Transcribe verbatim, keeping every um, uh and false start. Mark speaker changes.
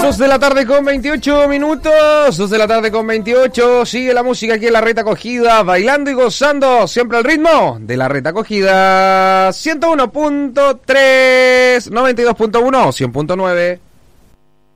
Speaker 1: dos de la tarde con veintiocho minutos, dos de la tarde con veintiocho, sigue la música aquí en la Reta Acogida, bailando y gozando, siempre al ritmo de la Reta Acogida, ciento uno punto tres, noventa y dos punto uno, cien punto nueve.